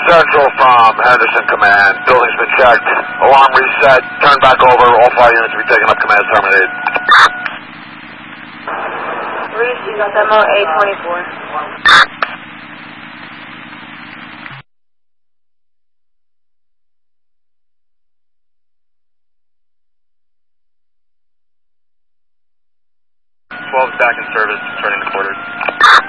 Central from Henderson Command. Building's been checked. Alarm reset. Turn back over. All fire units will be taken up. Command terminated. Reese, you got demo 824. Back in service, turning to quarters.